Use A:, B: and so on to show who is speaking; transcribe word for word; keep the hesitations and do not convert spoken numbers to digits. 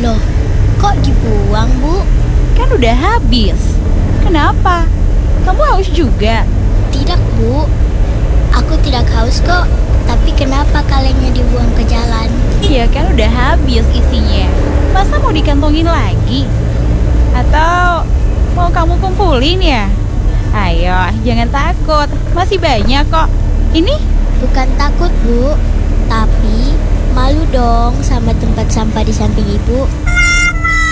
A: Loh, kok dibuang, Bu?
B: Kan udah habis. Kenapa? Kamu haus juga?
A: Tidak, Bu. Aku tidak haus kok. Tapi kenapa kalengnya dibuang ke jalan?
B: Ya kan udah habis isinya. Masa mau dikantongin lagi? Atau mau kamu kumpulin ya? Ayo, jangan takut. Masih banyak kok. Ini?
A: Bukan takut, Bu. Tapi malu dong sama tempat sampah di samping Ibu.